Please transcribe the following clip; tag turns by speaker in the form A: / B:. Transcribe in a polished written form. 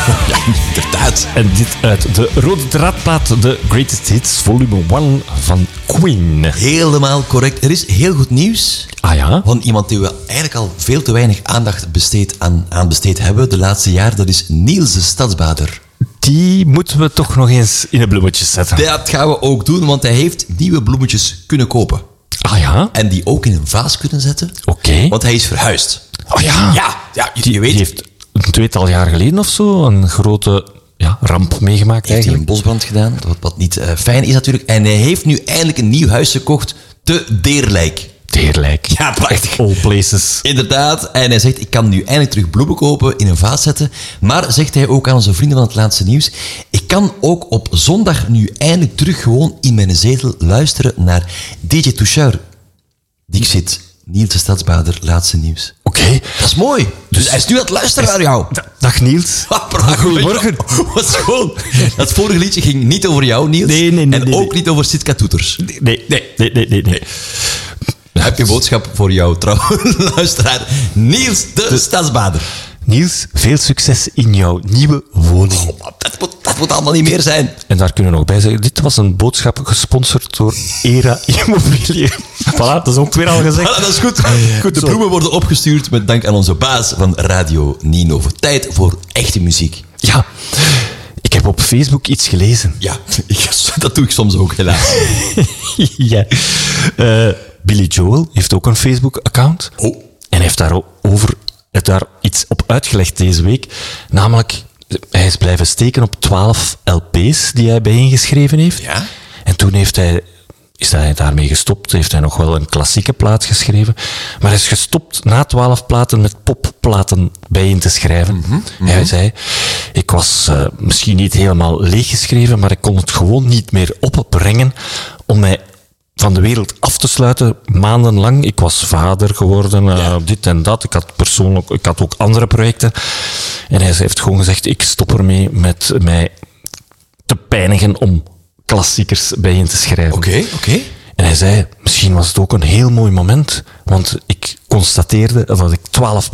A: Ja, inderdaad.
B: En dit uit de rode draadplaat, de Greatest Hits Volume 1 van Queen.
A: Helemaal correct. Er is heel goed nieuws.
B: Ah ja?
A: Van iemand die we eigenlijk al veel te weinig aandacht aan besteed hebben de laatste jaar. Dat is Niels de Stadsbader.
B: Die moeten we toch nog eens in een bloemetje zetten.
A: Dat gaan we ook doen, want hij heeft nieuwe bloemetjes kunnen kopen.
B: Ah ja?
A: En die ook in een vaas kunnen zetten.
B: Oké.
A: Want hij is verhuisd.
B: Oh ja?
A: Ja, je
B: Die
A: weet...
B: heeft een tweetal jaar geleden of zo een grote ramp meegemaakt
A: Heeft hij
B: eigenlijk.
A: een bosbrand gedaan, wat niet fijn is natuurlijk. En hij heeft nu eindelijk een nieuw huis gekocht te Deerlijk.
B: Deerlijk.
A: Ja, prachtig.
B: All places.
A: Inderdaad. En hij zegt, ik kan nu eindelijk terug bloemen kopen, in een vaas zetten. Maar, zegt hij ook aan onze vrienden van het laatste nieuws, ik kan ook op zondag nu eindelijk terug gewoon in mijn zetel luisteren naar DJ Toucheur. Dixit, Niels de Stadsbader, laatste nieuws.
B: Oké.
A: Dat is mooi. Dus hij is nu aan het luisteren naar jou.
B: Dag Niels.
A: Goedemorgen. Wat schoon. Dat vorige liedje ging niet over jou, Niels.
B: Nee.
A: En ook niet over Sitka Toeters.
B: Nee.
A: Heb je een boodschap voor jou, trouwe luisteraar, Niels de Stadsbader.
B: Niels, veel succes in jouw nieuwe woning.
A: Oh, dat moet allemaal niet meer zijn.
B: En daar kunnen we nog bij zeggen, dit was een boodschap gesponsord door Era Immobiliën. Voilà, dat is ook weer al gezegd.
A: Voilà, dat is goed. Goed, de bloemen worden opgestuurd met dank aan onze baas van Radio Nino. Tijd voor echte muziek.
B: Ja, ik heb op Facebook iets gelezen.
A: Ja, dat doe ik soms ook, helaas.
B: Ja. Billy Joel heeft ook een Facebook-account.
A: Oh.
B: En heeft daar iets op uitgelegd deze week. Namelijk, hij is blijven steken op 12 LP's die hij bijeengeschreven heeft.
A: Ja.
B: En toen is hij daarmee gestopt. Heeft hij nog wel een klassieke plaat geschreven. Maar hij is gestopt na 12 platen met popplaten bijeen te schrijven. Hij zei, ik was misschien niet helemaal leeggeschreven, maar ik kon het gewoon niet meer opbrengen om mij van de wereld af te sluiten, maandenlang. Ik was vader geworden, dit en dat. Ik had ook andere projecten. En hij heeft gewoon gezegd, ik stop ermee met mij te pijnigen om klassiekers bijeen te schrijven.
A: Oké.
B: En hij zei, misschien was het ook een heel mooi moment, want ik constateerde dat ik 12